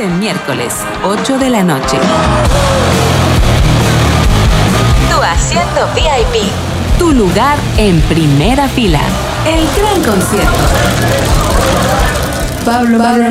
este miércoles, 8 de la noche. Tu asiento VIP. Tu lugar en primera fila. El gran concierto. Pablo